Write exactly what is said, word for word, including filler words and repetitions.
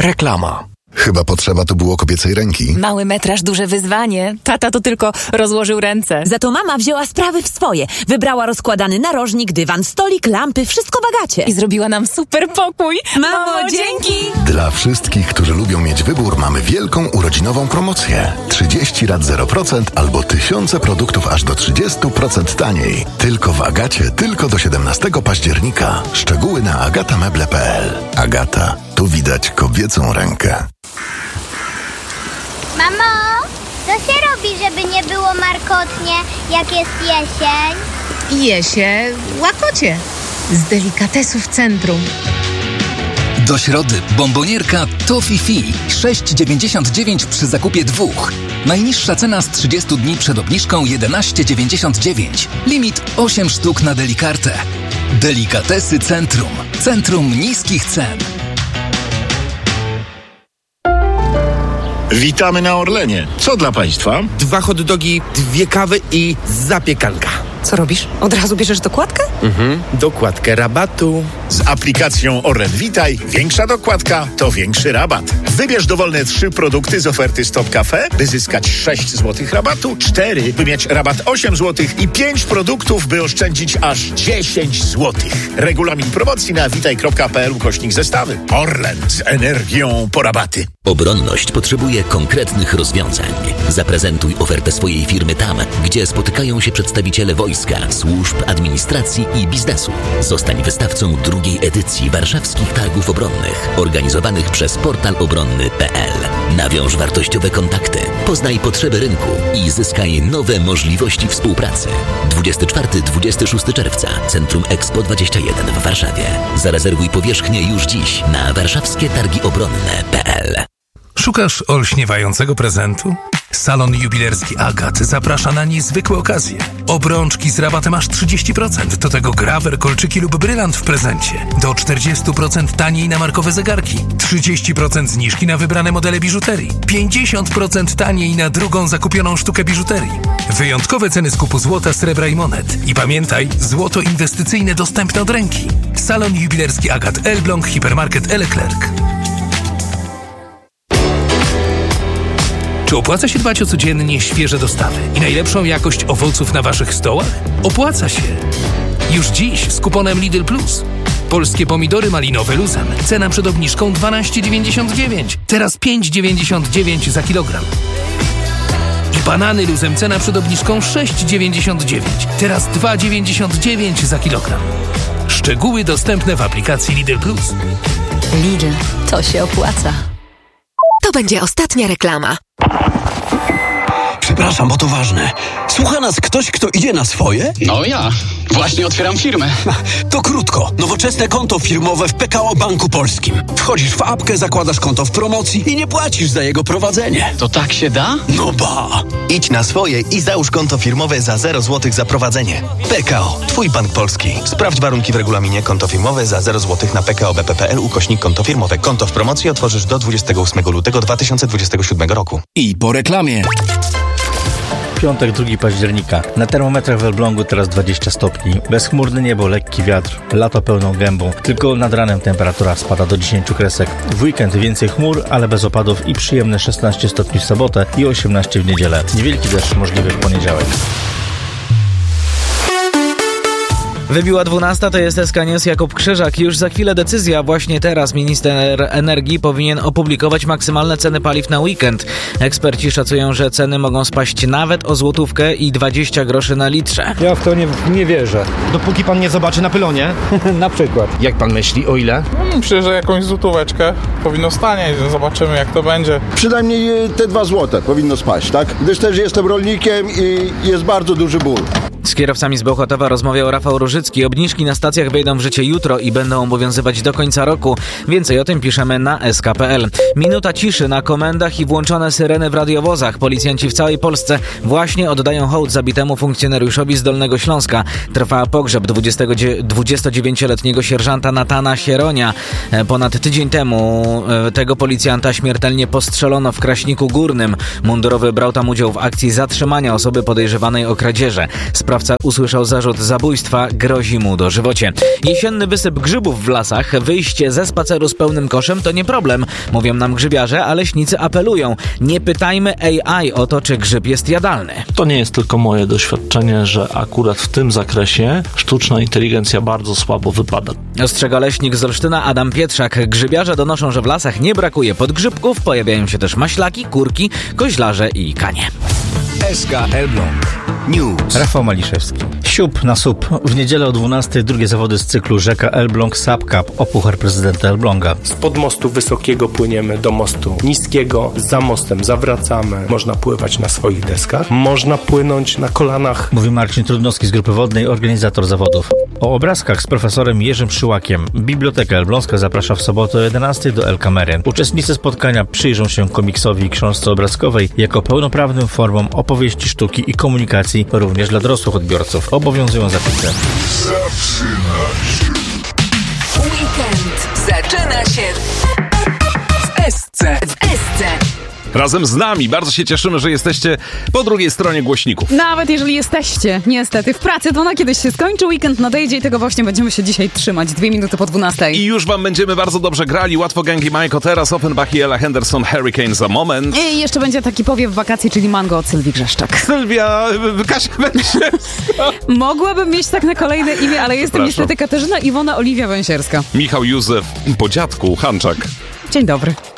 Reklama. Chyba potrzeba tu było kobiecej ręki. Mały metraż, duże wyzwanie. Tata to tylko rozłożył ręce. Za to mama wzięła sprawy w swoje. Wybrała rozkładany narożnik, dywan, stolik, lampy, wszystko w Agacie. I zrobiła nam super pokój. Mamo, Mamo dzięki! Dla wszystkich, którzy lubią mieć wybór, mamy wielką urodzinową promocję. trzydzieści rat zero procent albo tysiące produktów aż do trzydzieści procent taniej. Tylko w Agacie, tylko do siedemnastego października. Szczegóły na agatameble kropka p l. Agata, tu widać kobiecą rękę. Mamo, co się robi, żeby nie było markotnie, jak jest jesień? Je się łakocie z delikatesów Centrum. Do środy bombonierka Toffee sześć dziewięćdziesiąt dziewięć przy zakupie dwóch. Najniższa cena z trzydziestu dni przed obniżką jedenaście dziewięćdziesiąt dziewięć. Limit osiem sztuk na delikartę. Delikatesy Centrum. Centrum niskich cen. Witamy na Orlenie. Co dla Państwa? Dwa hot dogi, dwie kawy i zapiekanka. Co robisz? Od razu bierzesz dokładkę? Mhm, dokładkę rabatu. Z aplikacją Orlen Witaj większa dokładka to większy rabat. Wybierz dowolne trzy produkty z oferty Stop Cafe, by zyskać sześć złotych rabatu, cztery, by mieć rabat osiem złotych i pięć produktów, by oszczędzić aż dziesięć złotych. Regulamin promocji na witaj kropka p l ukośnik zestawy. Orlen z energią po rabaty. Obronność potrzebuje konkretnych rozwiązań. Zaprezentuj ofertę swojej firmy tam, gdzie spotykają się przedstawiciele wojska, służb, administracji i biznesu. Zostań wystawcą drugiej edycji Warszawskich Targów Obronnych, organizowanych przez portal obronny kropka p l. Nawiąż wartościowe kontakty, poznaj potrzeby rynku i zyskaj nowe możliwości współpracy. dwudziestego czwartego do dwudziestego szóstego czerwca Centrum Expo dwadzieścia jeden w Warszawie. Zarezerwuj powierzchnię już dziś na warszawskie targi obronne kropka p l. Szukasz olśniewającego prezentu? Salon jubilerski Agat zaprasza na niezwykłe okazje. Obrączki z rabatem aż trzydzieści procent, do tego grawer, kolczyki lub brylant w prezencie. Do czterdzieści procent taniej na markowe zegarki. trzydzieści procent zniżki na wybrane modele biżuterii. pięćdziesiąt procent taniej na drugą zakupioną sztukę biżuterii. Wyjątkowe ceny skupu złota, srebra i monet. I pamiętaj, złoto inwestycyjne dostępne od ręki. Salon jubilerski Agat, Elbląg, Hipermarket Leclerc. Czy opłaca się dbać o codziennie świeże dostawy i najlepszą jakość owoców na waszych stołach? Opłaca się! Już dziś z kuponem Lidl Plus. Polskie pomidory malinowe luzem. Cena przed obniżką dwanaście dziewięćdziesiąt dziewięć. Teraz pięć dziewięćdziesiąt dziewięć za kilogram. I banany luzem. Cena przed obniżką sześć dziewięćdziesiąt dziewięć. Teraz dwa dziewięćdziesiąt dziewięć za kilogram. Szczegóły dostępne w aplikacji Lidl Plus. Lidl, to się opłaca. To będzie ostatnia reklama. Przepraszam, bo to ważne. Słucha nas ktoś, kto idzie na swoje? No ja. Właśnie otwieram firmę. To krótko. Nowoczesne konto firmowe w P K O Banku Polskim. Wchodzisz w apkę, zakładasz konto w promocji i nie płacisz za jego prowadzenie. To tak się da? No ba! Idź na swoje i załóż konto firmowe za zero złotych za prowadzenie. P K O. Twój bank polski. Sprawdź warunki w regulaminie. Konto firmowe za zero złotych na p k o b p kropka p l ukośnik konto firmowe. Konto w promocji otworzysz do dwudziestego ósmego lutego dwa tysiące dwudziestego siódmego roku. I po reklamie. Piątek, drugiego października. Na termometrach w Elblągu teraz dwadzieścia stopni. Bezchmurne niebo, lekki wiatr, lato pełną gębą. Tylko nad ranem temperatura spada do dziesięciu kresek. W weekend więcej chmur, ale bez opadów i przyjemne szesnaście stopni w sobotę i osiemnaście w niedzielę. Niewielki deszcz możliwy w poniedziałek. Wybiła dwunasta, to jest S K News, Jakub Krzyżak. Już za chwilę decyzja. Właśnie teraz minister energii powinien opublikować maksymalne ceny paliw na weekend. Eksperci szacują, że ceny mogą spaść nawet o złotówkę i dwadzieścia groszy na litrze. Ja w to nie, nie wierzę. Dopóki pan nie zobaczy na pylonie. Na przykład. Jak pan myśli, o ile? No, myślę, że jakąś złotóweczkę powinno stanieć. Zobaczymy, jak to będzie. Przynajmniej te dwa złote powinno spaść, tak? Gdyż też jestem rolnikiem i jest bardzo duży ból. Z kierowcami z Bełchatowa rozmawiał Rafał Różycki. Obniżki na stacjach wejdą w życie jutro i będą obowiązywać do końca roku. Więcej o tym piszemy na s k kropka p l. Minuta ciszy na komendach i włączone syreny w radiowozach. Policjanci w całej Polsce właśnie oddają hołd zabitemu funkcjonariuszowi z Dolnego Śląska. Trwa pogrzeb dwudziestodziewięcioletniego sierżanta Natana Sieronia. Ponad tydzień temu tego policjanta śmiertelnie postrzelono w Kraśniku Górnym. Mundurowy brał tam udział w akcji zatrzymania osoby podejrzewanej o kradzieże. oprawca usłyszał zarzut zabójstwa, grozi mu dożywocie. Jesienny wysyp grzybów w lasach, wyjście ze spaceru z pełnym koszem to nie problem, mówią nam grzybiarze, a leśnicy apelują. Nie pytajmy A I o to, czy grzyb jest jadalny. To nie jest tylko moje doświadczenie, że akurat w tym zakresie sztuczna inteligencja bardzo słabo wypada. Ostrzega leśnik z Olsztyna Adam Pietrzak. Grzybiarze donoszą, że w lasach nie brakuje podgrzybków, pojawiają się też maślaki, kurki, koźlarze i kanie. S K Elbląg News. Rafał Maliszewski. Siup na sup. W niedzielę o dwunastej drugie zawody z cyklu Rzeka Elbląg Sap Cup o puchar prezydenta Elbląga. Spod mostu wysokiego płyniemy do mostu niskiego, za mostem zawracamy. Można pływać na swoich deskach, można płynąć na kolanach. Mówi Marcin Trudnowski z Grupy Wodnej, organizator zawodów. O obrazkach z profesorem Jerzym Przyłakiem. Biblioteka Elbląska zaprasza w sobotę o jedenastej do El-Kamery. Uczestnicy spotkania przyjrzą się komiksowi i książce obrazkowej jako pełnoprawnym formom opowieści, sztuki i komunikacji również dla dorosłych odbiorców. Obowiązują zapisy. Weekend zaczyna się w S C. W S C. Razem z nami. Bardzo się cieszymy, że jesteście po drugiej stronie głośników. Nawet jeżeli jesteście, niestety, w pracy, to ona kiedyś się skończy. Weekend nadejdzie i tego właśnie będziemy się dzisiaj trzymać. Dwie minuty po dwunastej. I już wam będziemy bardzo dobrze grali. Łatwo Gangi, Majko teraz, Offenbach i Ella Henderson, Hurricane za moment. I jeszcze będzie taki powiew wakacji, czyli Mango od Sylwii Grzeszczak. Sylwia, Kasia Węsierska. Mogłabym mieć tak na kolejne imię, ale jestem niestety Katarzyna Iwona Oliwia Węsierska. Michał Józef, po dziadku, Hanczak. Dzień dobry.